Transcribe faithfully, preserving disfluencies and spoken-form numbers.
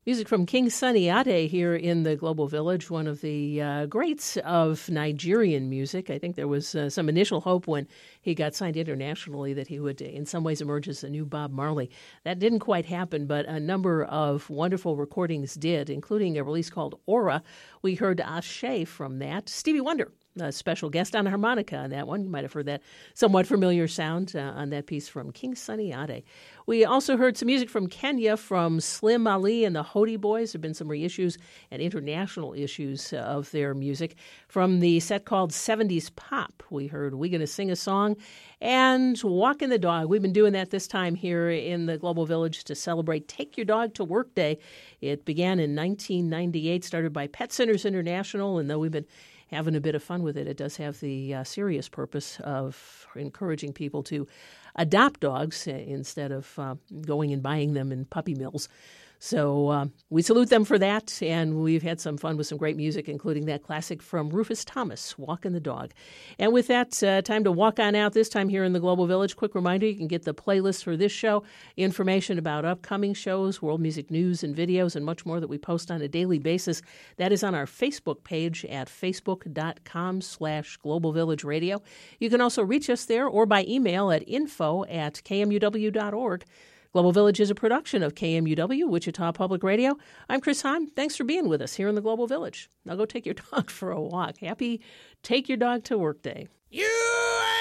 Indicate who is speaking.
Speaker 1: Music from King Sunny Ade here in the Global Village, one of the uh, greats of Nigerian music. I think there was uh, some initial hope when he got signed internationally that he would in some ways emerge as the new Bob Marley. That didn't quite happen, but a number of wonderful recordings did, including a release called Aura. We heard Ashe from that. Stevie Wonder, a special guest on harmonica on that one. You might have heard that somewhat familiar sound uh, on that piece from King Sunny Ade. We also heard some music from Kenya from Slim Ali and the Hody Boys. There have been some reissues and international issues of their music. From the set called seventies Pop, we heard We Gonna Sing a Song and Walking the Dog. We've been doing that this time here in the Global Village to celebrate Take Your Dog to Work Day. It began in nineteen ninety-eight, started by Pet Centers International, and though we've been having a bit of fun with it, it does have the uh, serious purpose of encouraging people to adopt dogs instead of uh, going and buying them in puppy mills. So uh, we salute them for that, and we've had some fun with some great music, including that classic from Rufus Thomas, Walkin' the Dog. And with that, uh, time to walk on out, this time here in the Global Village. Quick reminder, you can get the playlist for this show, information about upcoming shows, world music news and videos, and much more that we post on a daily basis. That is on our Facebook page at facebook.com slash Global Village Radio. You can also reach us there or by email at info at kmuw.org. Global Village is a production of K M U W, Wichita Public Radio. I'm Chris Hahn. Thanks for being with us here in the Global Village. Now go take your dog for a walk. Happy Take Your Dog to Work Day.
Speaker 2: You